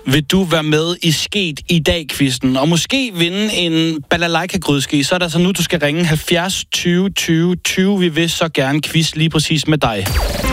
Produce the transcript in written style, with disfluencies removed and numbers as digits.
vil du være med i Sket i dag-quizzen, og måske vinde en balalaika-grydske, så er det altså nu, du skal ringe 70 20 20 20. Vi vil så gerne quiz lige præcis med dig.